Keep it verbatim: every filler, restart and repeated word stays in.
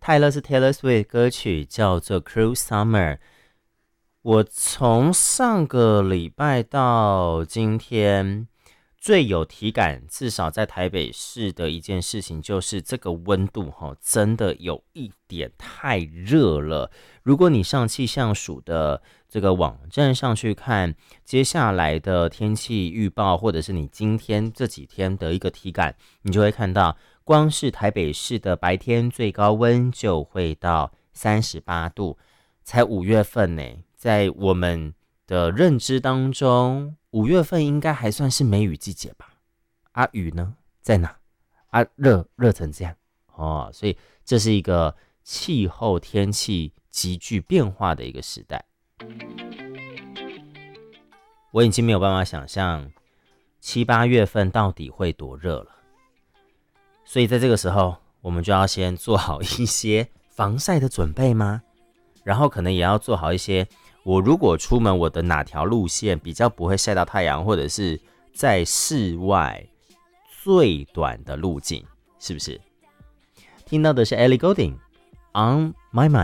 泰勒是 Taylor Swift 歌曲叫做 Cruel Summer。我从上个礼拜到今天最有体感，至少在台北市的一件事情就是这个温度真的有一点太热了。如果你上气象署的这个网站上去看接下来的天气预报，或者是你今天这几天的一个体感，你就会看到光是台北市的白天最高温就会到三十八度，才五月份呢。在我们的认知当中，五月份应该还算是梅雨季节吧？啊，雨呢在哪？啊，热热成这样哦，所以这是一个气候天气急剧变化的一个时代。我已经没有办法想象七八月份到底会多热了，所以在这个时候，我们就要先做好一些防晒的准备吗？然后可能也要做好一些，我如果出门我的哪条路线比较不会晒到太阳，或者是在室外最短的路径，是不是？听到的是 Ellie Goulding On My Mind。